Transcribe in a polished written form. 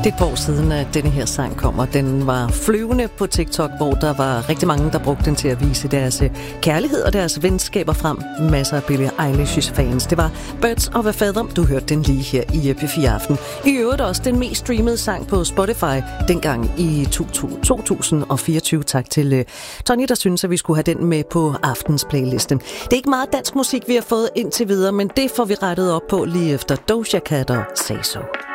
Det er et par år siden, at denne her sang kom, og den var flyvende på TikTok, hvor der var rigtig mange, der brugte den til at vise deres kærlighed og deres venskaber frem. Masser af Billie Eilish's fans. Det var Birds of a Feather. Du hørte den lige her i P4 Aften. I øvrigt også den mest streamede sang på Spotify dengang i 2024. Tak til Tony, der synes, at vi skulle have den med på aftens playliste. Det er ikke meget dansk musik, vi har fået indtil videre, men det får vi rettet op på lige efter Doja Cat og Say So.